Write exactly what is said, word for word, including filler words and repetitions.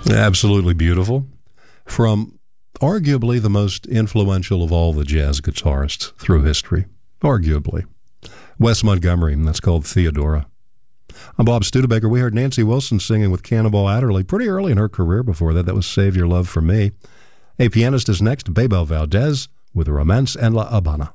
Absolutely beautiful. From arguably the most influential of all the jazz guitarists through history. Arguably. Wes Montgomery, and that's called Theodora. I'm Bob Studebaker. We heard Nancy Wilson singing with Cannonball Adderley pretty early in her career before that. That was Save Your Love for Me. A pianist is next, Bebo Valdez with Romance en La Habana.